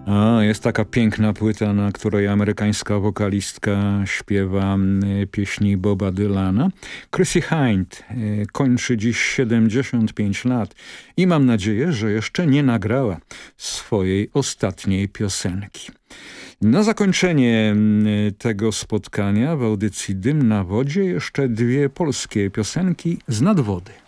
A, jest taka piękna płyta, na której amerykańska wokalistka śpiewa pieśni Boba Dylana. Chrissie Hynde kończy dziś 75 lat i mam nadzieję, że jeszcze nie nagrała swojej ostatniej piosenki. Na zakończenie tego spotkania w audycji Dym na wodzie jeszcze dwie polskie piosenki z nadwody.